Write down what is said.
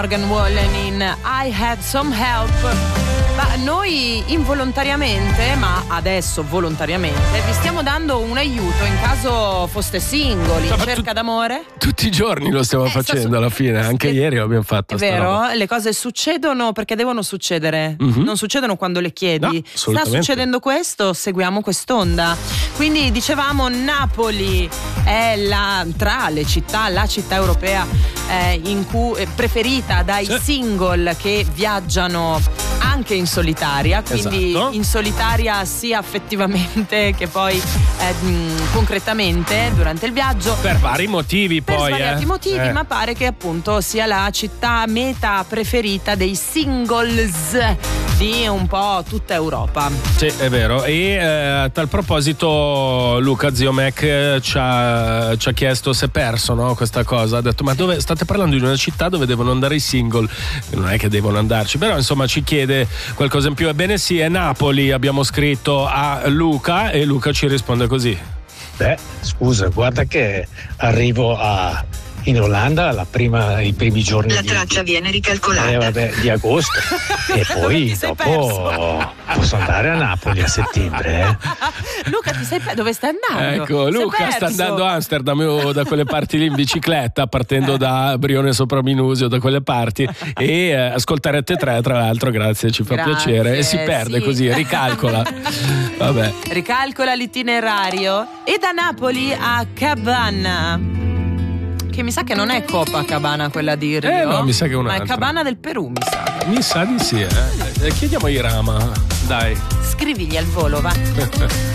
Morgan Wallen in I Had Some Help. Ma noi involontariamente, ma adesso volontariamente, vi stiamo dando un aiuto in caso foste singoli, in cerca d'amore. Tutti i giorni lo stiamo facendo alla fine, anche ieri l'abbiamo fatto. È vero, le cose succedono perché devono succedere, non succedono quando le chiedi. Sta succedendo questo, seguiamo quest'onda. Quindi dicevamo, Napoli è tra le città, la città europea in cui preferita dai single che viaggiano anche in solitaria, quindi in solitaria sia affettivamente che poi concretamente durante il viaggio, per vari motivi, per svariati motivi, ma pare che appunto sia la città meta preferita dei singles di un po' tutta Europa. Sì, è vero. E a tal proposito Luca, zio Mac, ci ha chiesto se è perso, no, questa cosa. Ha detto: ma dove state parlando di una città dove devono andare i single? Non è che devono andarci, però insomma ci chiede qualcosa in più. Ebbene sì, è Napoli, abbiamo scritto a Luca e Luca ci risponde così: beh, scusa, guarda che arrivo in Olanda i primi giorni la traccia viene ricalcolata di agosto e poi dopo posso andare a Napoli a settembre. Luca, dove stai andando? Ecco, Luca sta andando a Amsterdam o da quelle parti lì in bicicletta, partendo da Brione sopra Minusio, da quelle parti, e ascoltare te tre, tra l'altro, grazie, ci fa piacere, e si perde così, ricalcola. Vabbè, ricalcola l'itinerario e da Napoli a Cabana, che mi sa che non è Copacabana quella di Rio, no, mi sa che è un'altra, ma è Cabana del Perù, mi sa. Mi sa di sì, Chiediamo a Irama, dai. Scrivigli al volo, va.